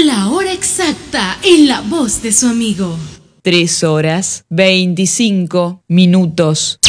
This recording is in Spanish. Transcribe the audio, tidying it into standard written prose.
La hora exacta en la voz de su amigo. 3 horas 25 minutos.